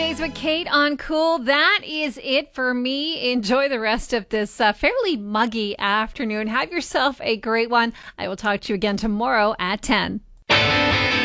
Days with Kate on Cool. That is it for me. Enjoy the rest of this fairly muggy afternoon. Have yourself a great one. I will talk to you again tomorrow at 10.